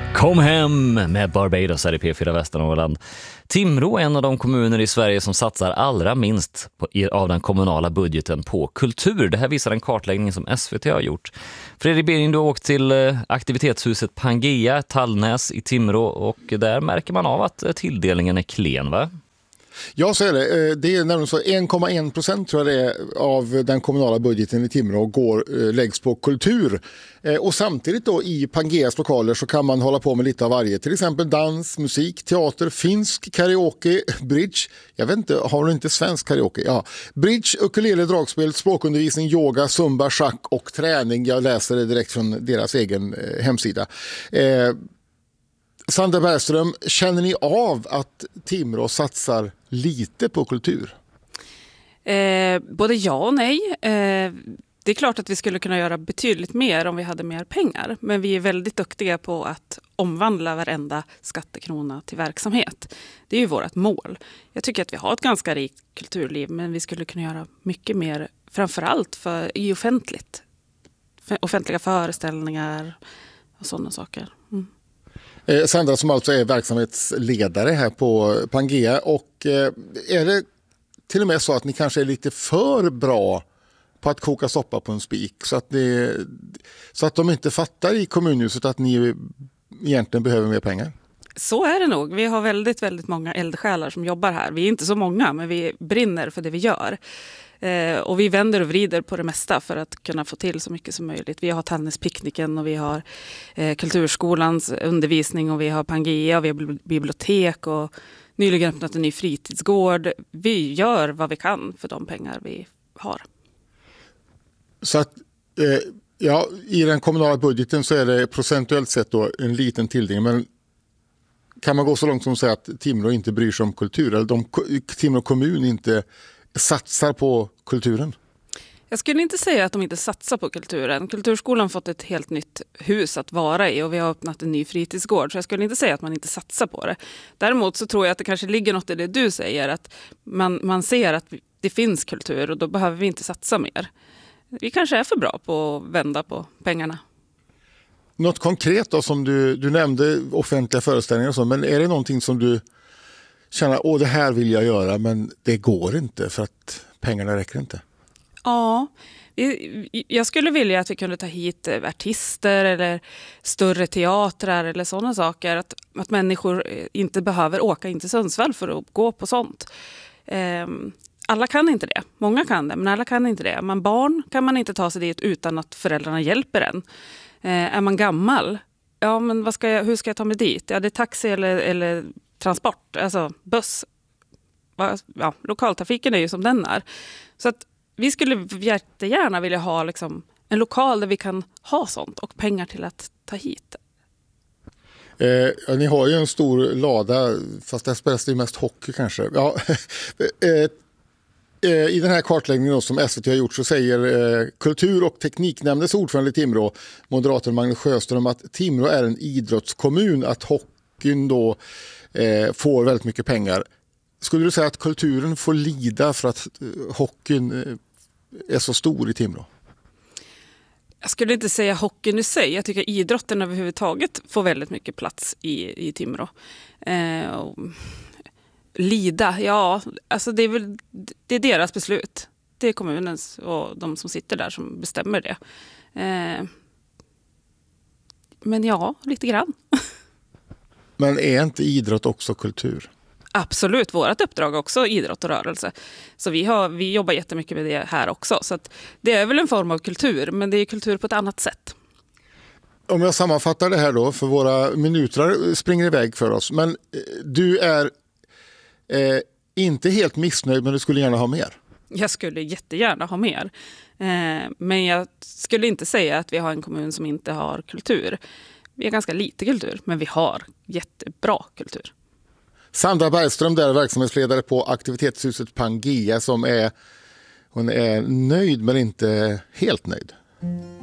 Kom hem med Barbados här i P4 Västernorrland. Timrå är en av de kommuner i Sverige som satsar allra minst av den kommunala budgeten på kultur. Det här visar en kartläggning som SVT har gjort. Fredrik Bering, du har åkt till aktivitetshuset Pangea, Tallnäs i Timrå, och där märker man av att tilldelningen är klen, va? Ja, så är det. Det är nämligen så 1,1% tror jag det är av den kommunala budgeten i Timrå läggs på kultur. Och samtidigt då i Pangeas lokaler så kan man hålla på med lite av varje. Till exempel dans, musik, teater, finsk, karaoke, bridge. Jag vet inte, har du inte svensk karaoke? Ja. Bridge, ukulele, dragspel, språkundervisning, yoga, zumba, schack och träning. Jag läser det direkt från deras egen hemsida. Sandra Bergström, känner ni av att Timrå satsar lite på kultur? Både ja och nej. Det är klart att vi skulle kunna göra betydligt mer om vi hade mer pengar. Men vi är väldigt duktiga på att omvandla varenda skattekrona till verksamhet. Det är ju vårt mål. Jag tycker att vi har ett ganska rikt kulturliv, men vi skulle kunna göra mycket mer, framförallt i offentliga föreställningar och sådana saker. Mm. Sandra som alltså är verksamhetsledare här på Pangea, och är det till och med så att ni kanske är lite för bra på att koka soppa på en spik så att de inte fattar i kommunhuset att ni egentligen behöver mer pengar? Så är det nog. Vi har väldigt, väldigt många eldsjälar som jobbar här. Vi är inte så många, men vi brinner för det vi gör. Och vi vänder och vrider på det mesta för att kunna få till så mycket som möjligt. Vi har Tallnäspickniken och vi har kulturskolans undervisning och vi har Pangea och vi har bibliotek och nyligen öppnat en ny fritidsgård. Vi gör vad vi kan för de pengar vi har. Så att i den kommunala budgeten så är det procentuellt sett då en liten tilldelning, men kan man gå så långt som att säga att Timrå inte bryr sig om kultur, eller Timrå kommun inte satsar på kulturen? Jag skulle inte säga att de inte satsar på kulturen. Kulturskolan har fått ett helt nytt hus att vara i och vi har öppnat en ny fritidsgård. Så jag skulle inte säga att man inte satsar på det. Däremot så tror jag att det kanske ligger något i det du säger. Att man ser att det finns kultur och då behöver vi inte satsa mer. Vi kanske är för bra på att vända på pengarna. Något konkret då, som du nämnde offentliga föreställningar och så, men är det någonting som du känner, det här vill jag göra men det går inte för att pengarna räcker inte? Ja, jag skulle vilja att vi kunde ta hit artister eller större teatrar eller sådana saker. Att människor inte behöver åka in till Sundsvall för att gå på sånt. Alla kan inte det. Många kan det, men alla kan inte det. Är man barn kan man inte ta sig dit utan att föräldrarna hjälper en. Är man gammal, ja men hur ska jag ta mig dit? Ja, det är taxi eller transport, alltså buss. Ja, lokaltrafiken är ju som den är. Så att vi skulle jättegärna vilja ha liksom en lokal där vi kan ha sånt och pengar till att ta hit. Ni har ju en stor lada, fast där spelas det mest hockey kanske. Ja, i den här kartläggningen som SVT har gjort så säger kultur- och tekniknämndens ordförande i Timrå, moderaten Magnus Sjöström, att Timrå är en idrottskommun, att hockeyn då får väldigt mycket pengar. Skulle du säga att kulturen får lida för att hockeyn är så stor i Timrå? Jag skulle inte säga hockeyn i sig. Jag tycker idrotten överhuvudtaget får väldigt mycket plats i Timrå. Lida, ja, alltså det är deras beslut. Det är kommunens och de som sitter där som bestämmer det. Men ja, lite grann. Men är inte idrott också kultur? Absolut, vårt uppdrag är också idrott och rörelse. Så vi jobbar jättemycket med det här också. Så att det är väl en form av kultur, men det är kultur på ett annat sätt. Om jag sammanfattar det här då, för våra minuter springer iväg för oss. Men du är inte helt missnöjd, men du skulle gärna ha mer? Jag skulle jättegärna ha mer. Men jag skulle inte säga att vi har en kommun som inte har kultur. Vi har ganska lite kultur, men vi har jättebra kultur. Sandra Bergström där, verksamhetsledare på aktivitetshuset Pangea, hon är nöjd men inte helt nöjd.